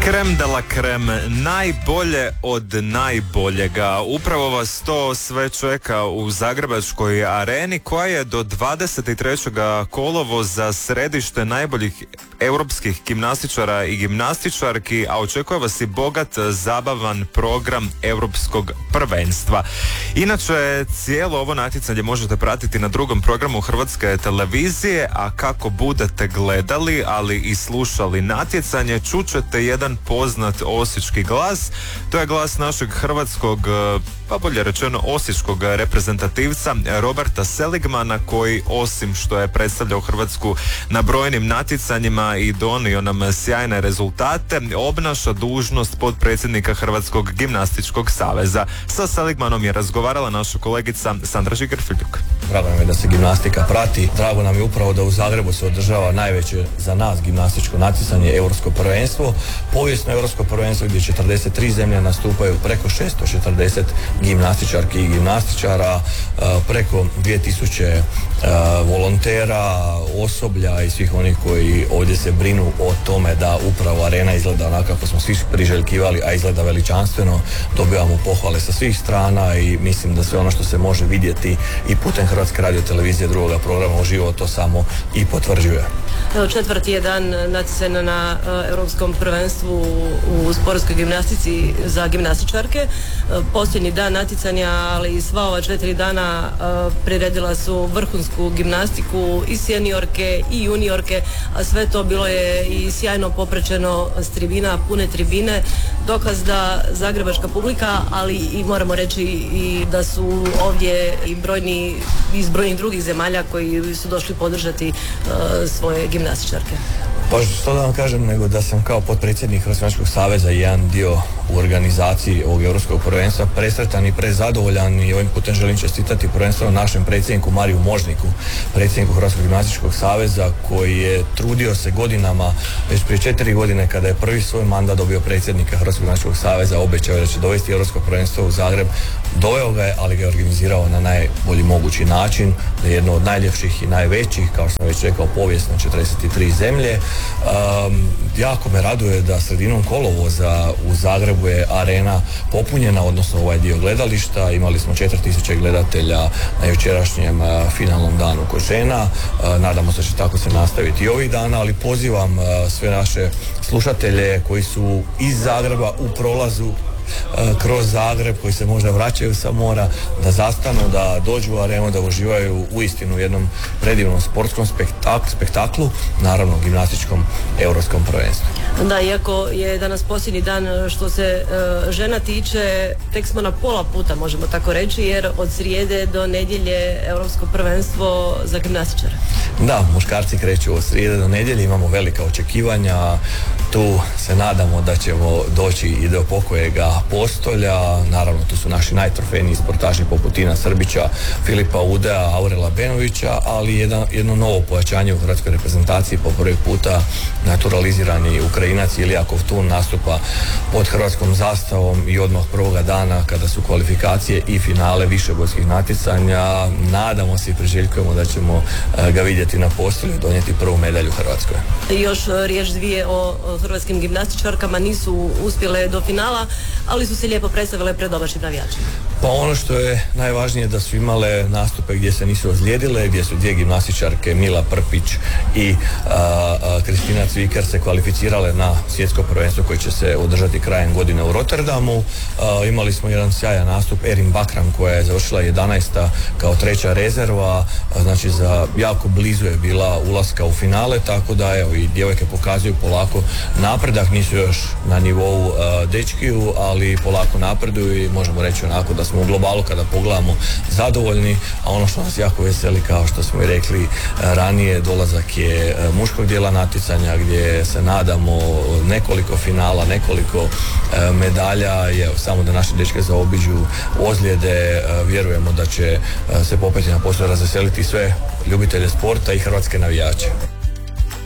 Krem de la krem, najbolje od najboljega. Upravo vas to sve čeka u Zagrebačkoj areni koja je do 23. kolovoza središte najboljih europskih gimnastičara i gimnastičarki, a očekuje vas i bogat, zabavan program europskog prvenstva. Inače, cijelo ovo natjecanje možete pratiti na drugom programu Hrvatske televizije, a kako budete gledali, ali i slušali natjecanje, čućete jedan poznat osječki glas. To je glas našeg hrvatskog, pa bolje rečeno osječkog reprezentativca Roberta Seligmana, koji osim što je predstavljao Hrvatsku na brojnim natjecanjima i donio nam sjajne rezultate, obnaša dužnost potpredsjednika Hrvatskog gimnastičkog saveza. Sa Seligmanom je razgovarala naša kolegica Sandra Žiger-Filjuk. Drago nam je da se gimnastika prati. Drago nam je upravo da u Zagrebu se održava najveće za nas gimnastičko natjecanje, Europsko prvenstvo. Povijesno Europsko prvenstvo gdje 43 zemlje nastupaju, preko 640 gimnastičarki i gimnastičara, preko 2000 volontera, osoblja i svih onih koji ovdje se brinu o tome da upravo arena izgleda onako kako smo svi priželjkivali, a izgleda veličanstveno. Dobivamo pohvale sa svih strana i mislim da sve ono što se može vidjeti i putem Hrvatske radiotelevizije drugoga programa uživo to samo i potvrđuje. Evo, četvrti je dan natjecanja na Europskom prvenstvu u sportskoj gimnastici za gimnastičarke. Posljednji dan natjecanja, ali i sva ova 4 dana priredila su vrhunsku gimnastiku i seniorke i juniorke, a sve to bilo je i sjajno popraćeno s tribina, pune tribine, dokaz da zagrebačka publika, ali i moramo reći i da su ovdje i brojni iz brojnih drugih zemalja koji su došli podržati svoje gimnastičarke. Pa što da vam kažem, nego da sam kao potpredsjednik Hrvatskog saveza i jedan dio u organizaciji ovog europskog prvenstva presretan i prezadovoljan, i ovim putem želim čestitati prvenstveno našem predsjedniku Mariju Možniku, predsjedniku Hrvatskog gimnastičkog saveza, koji je trudio se godinama, već prije 4 godine kada je prvi svoj mandat dobio predsjednika Hrvatskog gimnastičkog saveza, obećao je da će dovesti europsko prvenstvo u Zagreb. Doveo ga je, ali ga je organizirao na najbolji mogući način, da je jedno od najljepših i najvećih, kao što sam već rekao, povijesno 43 zemlje. Jako me raduje da sredinom kolovoza u Zagrebu je arena popunjena, odnosno ovaj dio gledališta. Imali smo 4000 gledatelja na jučerašnjem finalnom danu kod žena. Nadamo se da će tako se nastaviti i ovih dana, ali pozivam sve naše slušatelje koji su iz Zagreba u prolazu kroz Zagreb, koji se možda vraćaju sa mora, da zastanu, da dođu u arenu, da uživaju uistinu u jednom predivnom sportskom spektaklu, naravno gimnastičkom europskom prvenstvu. Da, iako je danas posljednji dan što se žena tiče, tek smo na pola puta, možemo tako reći, jer od srijede do nedjelje europsko prvenstvo za gimnastičare. Da, muškarci kreću od srijede do nedjelje, imamo velika očekivanja, tu se nadamo da ćemo doći i do pokojega postolja. Naravno, tu su naši najtrofejniji sportaši poput Ina Srbića, Filipa Udea, Aurela Benovića, ali jedno novo pojačanje u hrvatskoj reprezentaciji, po prvi puta naturalizirani Ukrajinac Ilija Kovtun nastupa pod hrvatskom zastavom i odmah prvoga dana kada su kvalifikacije i finale višebojskih natjecanja. Nadamo se i priželjkujemo da ćemo ga vidjeti na postolju i donijeti prvu medalju Hrvatskoj. Još riječ dvije o hrvatskim gimnastičarkama, nisu uspjele do finala, ali su se lijepo predstavile pred domaćim navijačima. Pa ono što je najvažnije da su imale nastupe gdje se nisu ozlijedile, gdje su dvije gimnastičarke, Mila Prpić i Kristina Cviker, se kvalificirale na svjetsko prvenstvo koje će se održati krajem godine u Rotterdamu. Imali smo jedan sjajan nastup Erin Bakram, koja je završila 11. kao treća rezerva, znači za jako blizu je bila ulaska u finale, tako da evo i djevojke pokazuju polako napredak, nisu još na nivou dečkiju, ali polako napreduju i možemo reći onako da smo u globalu kada pogledamo zadovoljni, a ono što nas jako veseli, kao što smo i rekli ranije, dolazak je muškog dijela natjecanja gdje se nadamo nekoliko finala, nekoliko medalja, je samo da naše dečke zaobiđu ozljede. Vjerujemo da će se popeti na poslu razveseliti sve ljubitelje sporta i hrvatske navijače.